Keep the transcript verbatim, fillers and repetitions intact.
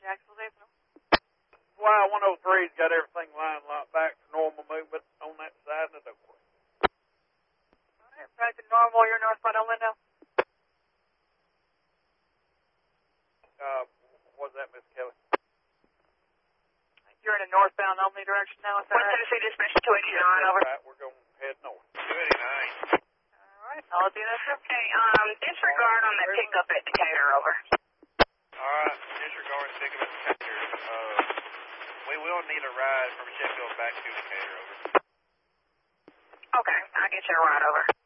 Jacksonville Depot. Why one oh three's got everything lined like back to normal movement on that side of the door. All right, back to normal. You're northbound only now. Uh, what's that, Miss Kelly? You're in a northbound only direction now, is that one right? Tennessee dispatch two eighty-nine, over. Right, we're going to head north. two eighty-nine. All right, I'll do that, sir. Okay, um, disregard on that pickup at Decatur, over. Alright, disregard pickup at Decatur. Uh, we will need a ride from Sheffield back to Decatur, over. Okay, I'll get you a ride, over.